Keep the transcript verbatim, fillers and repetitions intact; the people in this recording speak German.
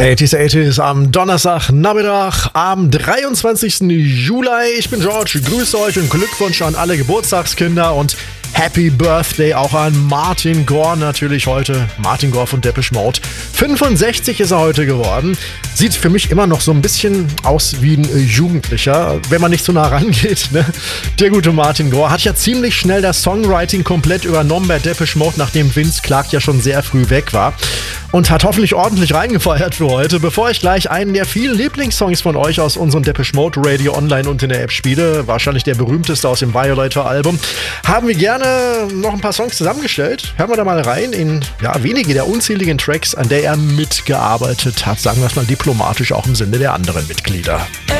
achtziger achtziger am Donnerstagnachmittag, am dreiundzwanzigsten Juli. Ich bin George, grüße euch und Glückwunsch an alle Geburtstagskinder und Happy Birthday auch an Martin Gore natürlich heute. Martin Gore von Depeche Mode. fünfundsechzig ist er heute geworden. Sieht für mich immer noch so ein bisschen aus wie ein Jugendlicher, wenn man nicht so nah rangeht. Ne? Der gute Martin Gore hat ja ziemlich schnell das Songwriting komplett übernommen bei Depeche Mode, nachdem Vince Clarke ja schon sehr früh weg war. Und hat hoffentlich ordentlich reingefeiert für heute. Bevor ich gleich einen der vielen Lieblingssongs von euch aus unserem Depeche Mode Radio online und in der App spiele, wahrscheinlich der berühmteste aus dem Violator-Album, haben wir gerne noch ein paar Songs zusammengestellt. Hören wir da mal rein in ja, wenige der unzähligen Tracks, an der er mitgearbeitet hat. Sagen wir es mal diplomatisch, auch im Sinne der anderen Mitglieder.